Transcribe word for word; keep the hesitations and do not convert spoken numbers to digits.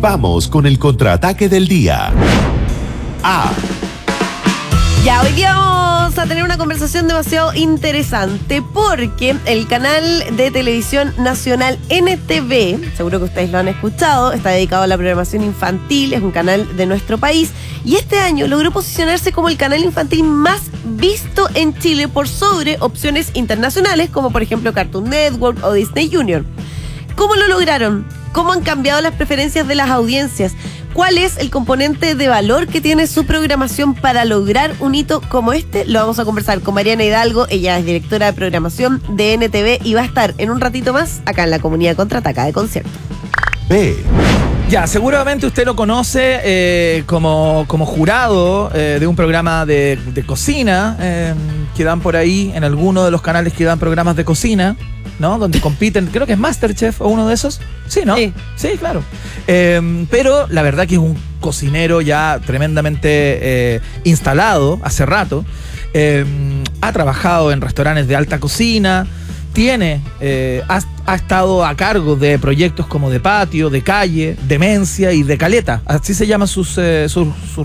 Vamos con el contraataque del día. A. Ya, hoy día vamos a tener una conversación demasiado interesante porque el canal de televisión nacional N T V, seguro que ustedes lo han escuchado, está dedicado a la programación infantil, es un canal de nuestro país y este año logró posicionarse como el canal infantil más visto en Chile por sobre opciones internacionales como por ejemplo Cartoon Network o Disney Junior. ¿Cómo lo lograron? ¿Cómo han cambiado las preferencias de las audiencias? ¿Cuál es el componente de valor que tiene su programación para lograr un hito como este? Lo vamos a conversar con Mariana Hidalgo. Ella es directora de programación de N T V y va a estar en un ratito más acá en la comunidad Contraataca de Concierto. B. Ya, seguramente usted lo conoce eh, como, como jurado eh, de un programa de, de cocina eh, que dan por ahí en alguno de los canales que dan programas de cocina, ¿no? Donde compiten, creo que es MasterChef o uno de esos. Sí, ¿no? Sí, sí claro. Eh, pero la verdad que es un cocinero ya tremendamente eh, instalado hace rato. Eh, ha trabajado en restaurantes de alta cocina. Tiene, eh, ha, ha estado a cargo de proyectos como De Patio, De Calle, Demencia y De Caleta. Así se llaman sus, eh, sus, sus